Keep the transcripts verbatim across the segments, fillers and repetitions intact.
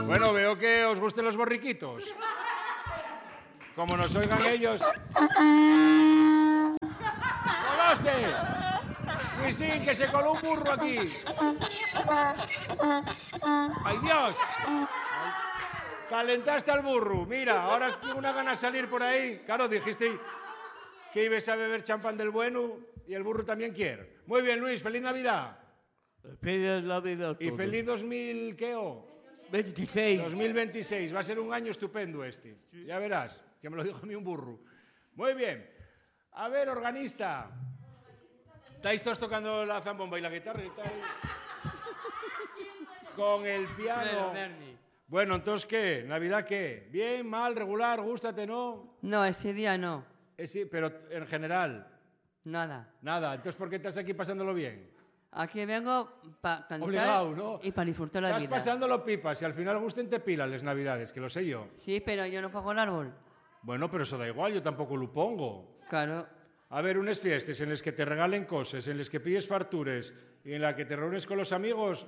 Bueno, veo que os gusten los borriquitos. Como nos oigan ellos. ¡Colose! Luisín, que se coló un burro aquí. ¡Ay, Dios! Calentaste al burro. Mira, ahora tengo una gana de salir por ahí. Claro, dijiste que ibas a beber champán del bueno y el burro también quiere. Muy bien, Luis, feliz Navidad. Feliz Navidad. Y feliz dos mil, ¿qué o? veintiséis. dos mil veintiséis. Va a ser un año estupendo este. Ya verás, que me lo dijo a mí un burro. Muy bien. A ver, organista. ¿Estáis todos tocando la zambomba y la guitarra? Con el piano. Bueno, entonces, ¿qué? ¿Navidad qué? ¿Bien, mal, regular, gústate, no? No, ese día no. Eh, sí, pero en general. Nada. Nada. Entonces, ¿por qué estás aquí pasándolo bien? Aquí vengo para cantar Obligado, ¿no? y para disfrutar la Estás vida. pasándolo pipas y al final gusten te pila las Navidades, que lo sé yo. Sí, pero yo no pongo el árbol. Bueno, pero eso da igual, yo tampoco lo pongo. Claro. A ver, unas fiestas en las que te regalen cosas, en las que pilles fartures y en las que te reúnes con los amigos...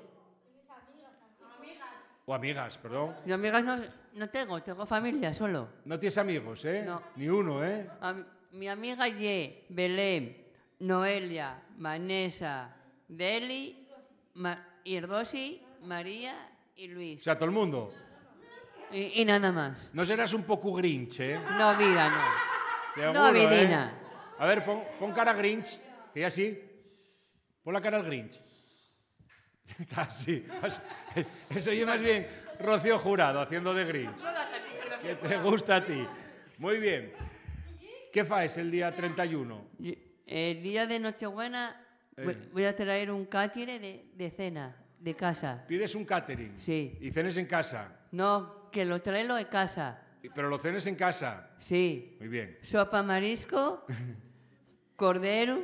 O amigas, perdón. Yo amigas no, no tengo, tengo familia solo. No tienes amigos, ¿eh? No. Ni uno, ¿eh? A mi amiga Ye, Belén, Noelia, Vanessa, Deli, Ma Irdosi, María y O Luis. sea, todo el mundo. Y, y nada más. No serás un poco grinch, ¿eh? No, vida, no. Seguro, No, vidina. ¿eh? A ver, pon, pon cara grinch, que ya sí. Pon la cara al grinch. Casi. Eso ya más bien Rocío Jurado haciendo de grinch. Que te gusta a ti. Muy bien. ¿Qué faes el día treinta y uno? El día de Nochebuena voy, Eh. voy a traer un cátire de, de cena, de casa. Pides un catering. Sí. Y cenes en casa. No, que lo trae lo de casa. Pero lo cenes en casa. Sí. Muy bien. Sopa marisco, cordero,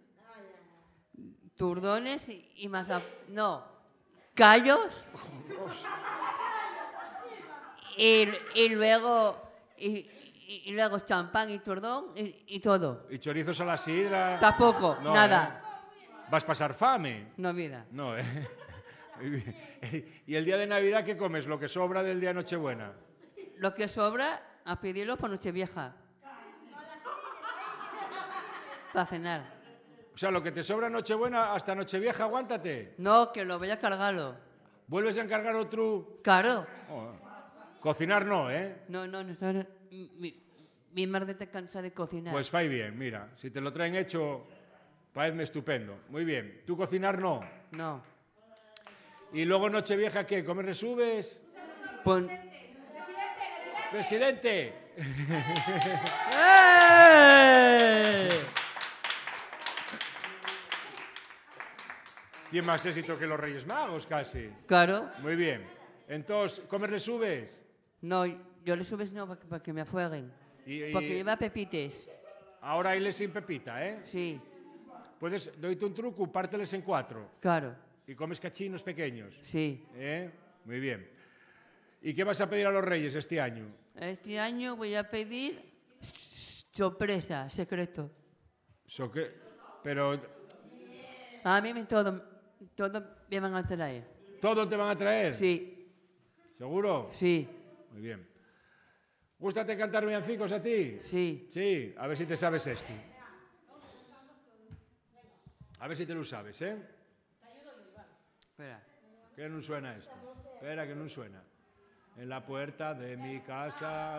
turdones y, y mazapán. No, callos. Y, y luego y, y- y luego champán y turdón y, y todo. ¿Y chorizos a la sidra? Tampoco, No, nada. ¿eh? ¿Vas a pasar fame? No, mira. No, ¿eh? Muy bien. ¿Y el día de Navidad qué comes? Lo que sobra del día de Nochebuena. Lo que sobra, a pedirlo para Nochevieja. Para cenar. O sea, lo que te sobra en Nochebuena hasta Nochevieja, aguántate. No, que lo voy a cargarlo. ¿Vuelves a encargar otro? Claro. Oh, cocinar no, ¿eh? No, no, no. no, no. Mi, mi madre te cansa de cocinar. Pues fai bien, mira. Si te lo traen hecho, parecme estupendo. Muy bien. ¿Tú cocinar no? No. ¿Y luego Nochevieja qué? ¿Comes resubes? Pon... ¡Presidente! ¡Eh! Tiene más éxito que los Reyes Magos, casi. Claro. Muy bien. Entonces, ¿comes resubes? No, yo le subes no para que, pa que me afueguen. Y, y Porque lleva pepites. ahora hayles sin pepita, ¿eh? Sí, Puedes, doyte un truco, párteles en cuatro. claro. Y comes cachinos pequeños. Sí. ¿Eh? Muy bien. ¿Y qué vas a pedir a los Reyes este año? Este año voy a pedir sorpresa, secreto. So que- pero A mí me todo, todo me van a traer. ¿todo te van a traer? Sí, ¿Seguro? sí, Muy bien. ¿Gústate cantar villancicos a ti? sí. Sí, a ver si te sabes este. A ver si te lo sabes, ¿eh? Espera. Que no suena esto. Espera, que no suena. En la puerta de mi casa